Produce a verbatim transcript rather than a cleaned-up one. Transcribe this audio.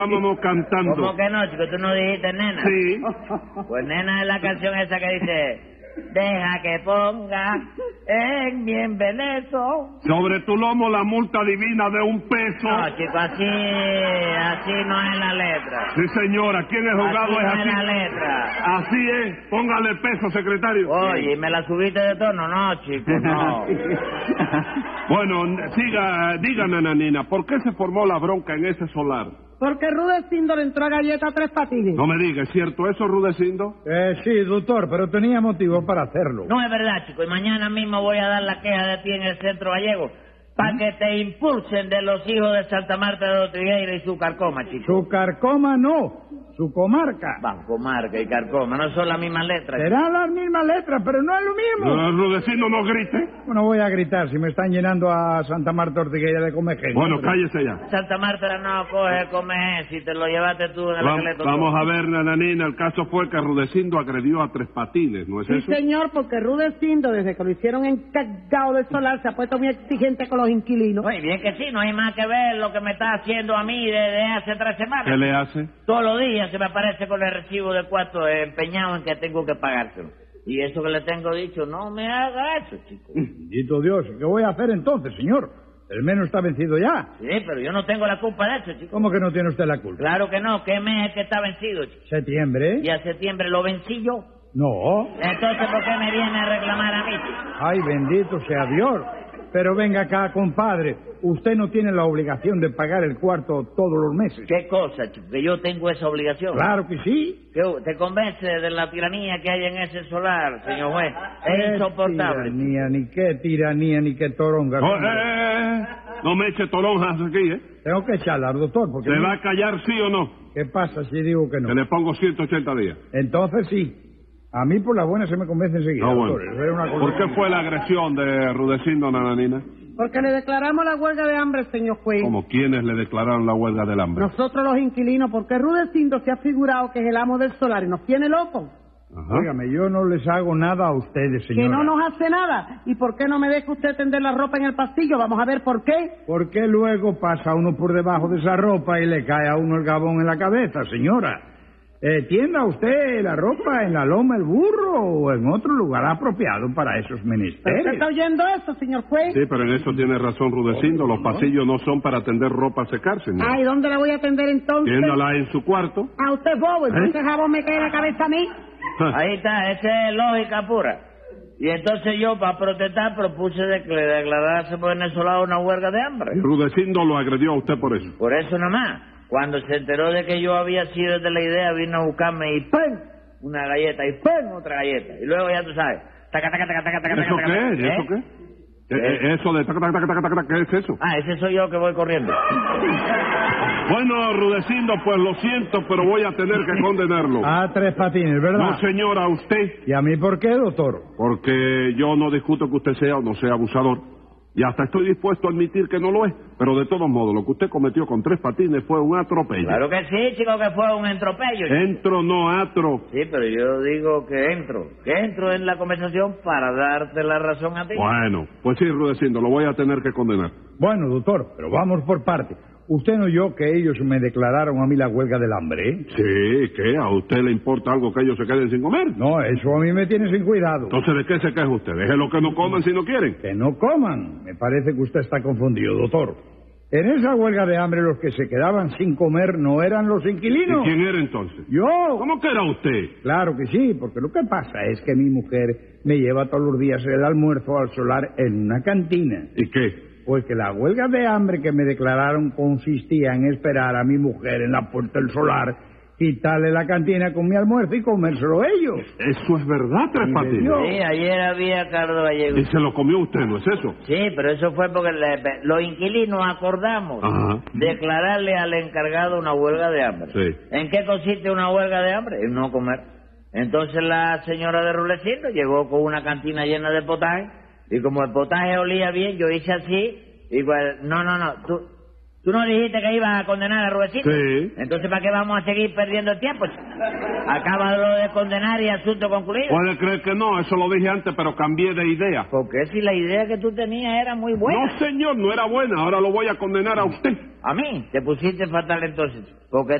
Vámonos cantando. ¿Cómo que no, chico? ¿Tú no dijiste nena? Sí. Pues nena es la canción esa que dice... Deja que ponga en mi embeleso. Sobre tu lomo la multa divina de un peso. No, chico, así, así no es la letra. Sí, señora, ¿quién es jugado así es no así? es la letra. Así es, póngale peso, secretario. Oye, ¿me la subiste de tono? No, chico, no. Bueno, siga, diga, nananina, ¿por qué se formó la bronca en ese solar? Porque Rudecindo le entró a galleta a Tres Patines. No me diga, ¿es cierto eso, Rudecindo? Eh, sí, doctor, pero tenía motivo para hacerlo. No es verdad, chico, y mañana mismo voy a dar la queja de ti en el centro gallego para que te impulsen de los hijos de Santa Marta de Ortigueira y su carcoma, chico. Su carcoma no, su comarca. Va, comarca y carcoma, no son las mismas letras. Serán las mismas letras, pero no es lo mismo. No, Rudecindo, no grite. Bueno, voy a gritar si me están llenando a Santa Marta Ortigueira de comején. Bueno, cállese ya. Santa Marta no coge come si te lo llevaste tú en el Va- esqueleto. vamos a ver, nananina, el caso fue que Rudecindo agredió a Tres Patines, ¿no es Sí, eso? señor, porque Rudecindo, desde que lo hicieron encargado del solar, se ha puesto muy exigente con los inquilinos. Oye, bien que sí, no hay más que ver lo que me está haciendo a mí desde hace tres semanas. ¿Qué le hace? Todos los días se me aparece con el recibo de cuarto empeñado en que tengo que pagárselo. Y eso que le tengo dicho, no me haga eso, chico. Bendito Dios, ¿qué voy a hacer entonces, señor? El menos está vencido ya. Sí, pero yo no tengo la culpa de eso, chico. ¿Cómo que no tiene usted la culpa? Claro que no, ¿qué mes es que está vencido, chico? ¿Septiembre? Y a septiembre lo vencí yo. No. Entonces, ¿por qué me viene a reclamar a mí, chico? Ay, bendito sea Dios. Pero venga acá, compadre. Usted no tiene la obligación de pagar el cuarto todos los meses. ¿Qué cosa, chico? Que yo tengo esa obligación. Claro que sí. ¿Qué, ¿Te convence de la tiranía que hay en ese solar, señor juez? Es Qué insoportable. tiranía, ni qué tiranía, ni qué toronga. Oh, eh, eh, eh, no me eche toronjas aquí, ¿eh? Tengo que echarla, doctor, porque... ¿Se no- va a callar sí o no? ¿Qué pasa si digo que no? Que le pongo ciento ochenta días. Entonces sí. A mí por la buena se me convence enseguida, No, bueno. doctor. Eso es una cosa- ¿Por qué fue la agresión de Rudecindo, nananina? Porque le declaramos la huelga de hambre, señor juez. Como quienes le declararon la huelga del hambre. Nosotros los inquilinos, porque Rudecindo se ha figurado que es el amo del solar y nos tiene locos. Ajá. Óigame, yo no les hago nada a ustedes, señora. Que no nos hace nada. ¿Y por qué no me deja usted tender la ropa en el pasillo? Vamos a ver por qué. Porque luego pasa uno por debajo de esa ropa y le cae a uno el gabón en la cabeza, señora. Eh, tienda usted la ropa en la loma el burro o en otro lugar apropiado para esos ¿Usted menesteres. está oyendo eso, señor juez? Sí, pero en eso tiene razón Rudecindo. Los pasillos no son para tender ropa a secarse, ¿no? Ay, ¿dónde la voy a atender entonces? Tiéndala en su cuarto. A usted bobo, ¿y por ¿Eh? qué jabón me cae en la cabeza a mí? Ahí está, esa es lógica pura. Y entonces yo, para protestar, propuse de que le declarase por venezolano una huelga de hambre. Rudecindo lo agredió a usted por eso. Por eso nomás. Cuando se enteró de que yo había sido de la idea, vino a buscarme y ¡pum! Una galleta y ¡pum! Otra galleta. Y luego ya tú sabes. Taca, taca, taca, taca, taca, ¿Eso taca, qué taca, es? ¿eh? ¿Eso qué? Eh, eh, Eso de taca, taca, taca, taca, taca, ¿qué es eso? Ah, ese soy yo que voy corriendo. Bueno, Rudecindo, pues lo siento, pero voy a tener que condenarlo. A Tres Patines, ¿verdad? No, señora, a usted, ¿Y a mí por qué, doctor? porque yo no discuto que usted sea o no sea abusador. Y hasta estoy dispuesto a admitir que no lo es. Pero de todos modos, lo que usted cometió con Tres Patines fue un atropello. Claro que sí, chico, que fue un entropello. Entro, no atro. Sí, pero yo digo que entro. Que entro en la conversación para darte la razón a ti. Bueno, pues sí, Rudecindo, lo voy a tener que condenar. Bueno, doctor, pero vamos por parte. ¿Usted no oyó que ellos me declararon a mí la huelga del hambre? ¿Eh? Sí, ¿qué? ¿A usted le importa algo que ellos se queden sin comer? No, eso a mí me tiene sin cuidado. Entonces, ¿de qué se queja usted? Déjelo que no coman si no quieren. Que no coman. Me parece que usted está confundido, doctor. En esa huelga de hambre los que se quedaban sin comer no eran los ¿Y inquilinos. quién era entonces? Yo. ¿Cómo que era usted? Claro que sí, porque lo que pasa es que mi mujer me lleva todos los días el almuerzo al solar en una cantina. ¿Y qué? Pues que la huelga de hambre que me declararon consistía en esperar a mi mujer en la puerta del solar, quitarle la cantina con mi almuerzo y comérselo ellos. Eso es verdad, Tres Sí, Patines. señor. Sí, ayer había Carlos Gallego. Y se lo comió usted, ¿no es eso? Sí, pero eso fue porque le- los inquilinos acordamos Ajá. declararle al encargado una huelga de hambre. Sí. ¿En qué consiste una huelga de hambre? En no comer. Entonces la señora de Rudecindo llegó con una cantina llena de potaje y como el potaje olía bien, yo hice así y pues, no, no, no, tú, ¿Tú no dijiste que ibas a condenar a Rudecito? Sí. Entonces, ¿para qué vamos a seguir perdiendo el tiempo? Acaba lo de condenar y asunto concluido. Puede creer que no, eso lo dije antes, pero cambié de idea. Porque si la idea que tú tenías era muy buena. No, señor, no era buena. Ahora lo voy a condenar a usted. A mí, te pusiste fatal entonces. Porque